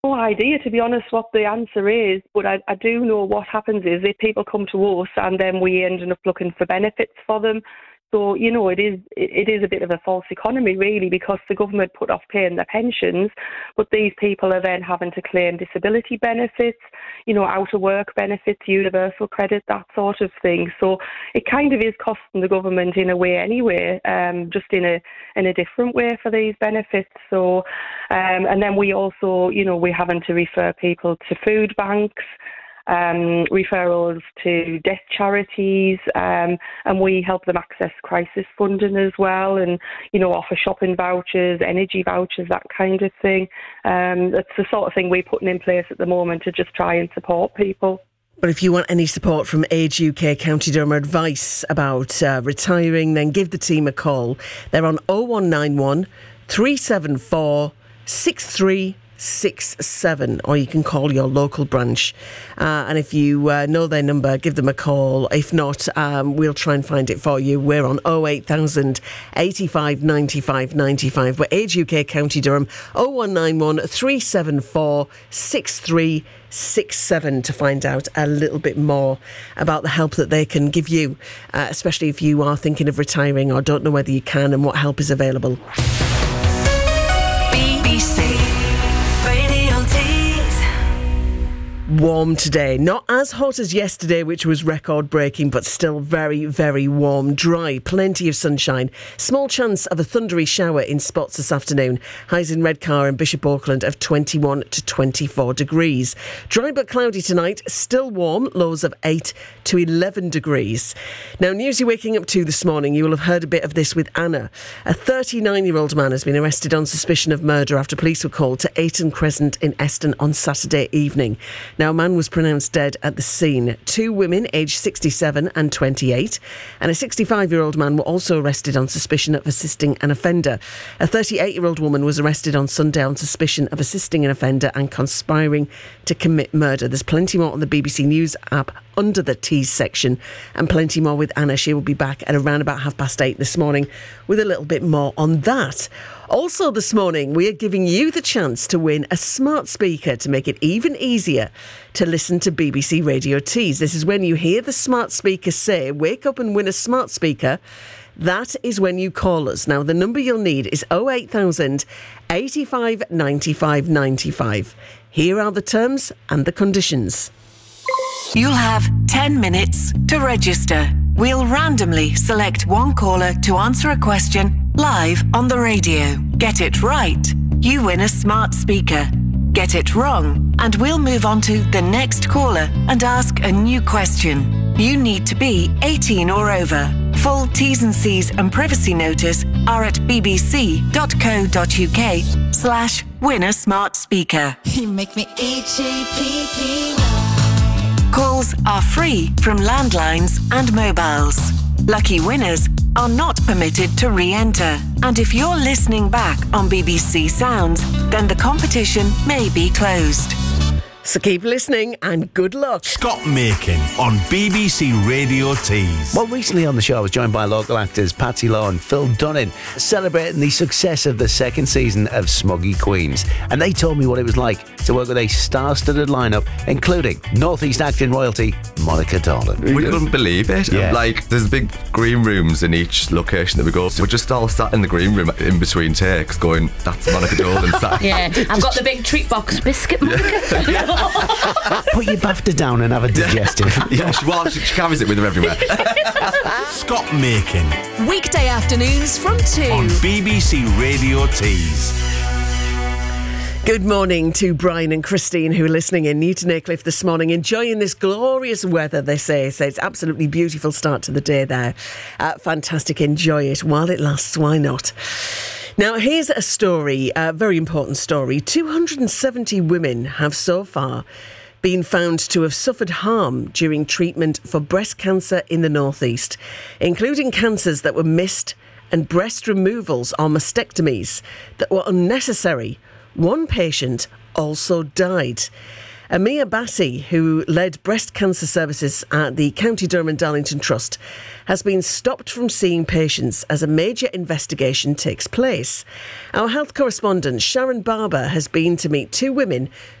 No idea, to be honest, what the answer is, but I do know what happens is if people come to us and then we end up looking for benefits for them. So, it is a bit of a false economy, really, because the government put off paying their pensions, but these people are then having to claim disability benefits, out of work benefits, universal credit, that sort of thing. So it kind of is costing the government in a way anyway, just in a different way for these benefits. So, and then we also, we're having to refer people to food banks, referrals to death charities, and we help them access crisis funding as well, and offer shopping vouchers, energy vouchers, that kind of thing. That's the sort of thing we're putting in place at the moment to just try and support people. But if you want any support from Age UK County Durham, advice about retiring, then give the team a call. They're on 0191 374 6367, or you can call your local branch. And if you know their number, give them a call. If not, we'll try and find it for you. We're on 08000 85 95 95. We're Age UK County Durham, 0191 374 6367 to find out a little bit more about the help that they can give you, especially if you are thinking of retiring or don't know whether you can and what help is available. Warm today. Not as hot as yesterday, which was record-breaking, but still very, very warm. Dry, plenty of sunshine. Small chance of a thundery shower in spots this afternoon. Highs in Redcar and Bishop Auckland of 21 to 24 degrees. Dry but cloudy tonight. Still warm. Lows of 8 to 11 degrees. Now, news you're waking up to this morning. You will have heard a bit of this with Anna. A 39-year-old man has been arrested on suspicion of murder after police were called to Ayton Crescent in Eston on Saturday evening. Now, a man was pronounced dead at the scene. 2 women, aged 67 and 28, and a 65-year-old man were also arrested on suspicion of assisting an offender. A 38-year-old woman was arrested on Sunday on suspicion of assisting an offender and conspiring to commit murder. There's plenty more on the BBC News app under the T's section, and plenty more with Anna. She will be back at around about 8:30 this morning with a little bit more on that. Also this morning, we are giving you the chance to win a smart speaker to make it even easier to listen to BBC Radio Tees. This is when you hear the smart speaker say, wake up and win a smart speaker. That is when you call us. Now, the number you'll need is 08000 85 95 95. Here are the terms and the conditions. You'll have 10 minutes to register. We'll randomly select one caller to answer a question live on the radio. Get it right, you win a smart speaker. Get it wrong, and we'll move on to the next caller and ask a new question. You need to be 18 or over. Full T's and C's and privacy notice are at bbc.co.uk/win a smart speaker. You make me EGPP. Calls are free from landlines and mobiles. Lucky winners are not permitted to re-enter. And if you're listening back on BBC Sounds, then the competition may be closed. So keep listening and good luck. Scott Makin on BBC Radio Tees. Well, recently on the show I was joined by local actors Patsy Law and Phil Dunning, celebrating the success of the second season of Smuggy Queens. And they told me what it was like to work with a star-studded lineup, including North East acting royalty Monica Dolan. We couldn't believe it. Yeah. Like, there's big green rooms in each location that we go to. We're just all sat in the green room in between takes going, that's Monica Dolan. Yeah, I've got the big treat box biscuit, Monica. Put your BAFTA down and have a digestive. Yeah, she carries it with her everywhere. Scott Makin Weekday afternoons from 2 on BBC Radio Tees. Good morning to Brian and Christine who are listening in Newton Aycliffe this morning, enjoying this glorious weather, they say. So it's absolutely beautiful start to the day there. Fantastic, enjoy it while it lasts, why not? Now, here's a story, a very important story. 270 women have so far been found to have suffered harm during treatment for breast cancer in the North East, including cancers that were missed and breast removals or mastectomies that were unnecessary. One patient also died. Amia Bassi, who led breast cancer services at the County Durham and Darlington Trust, has been stopped from seeing patients as a major investigation takes place. Our health correspondent Sharon Barber has been to meet two women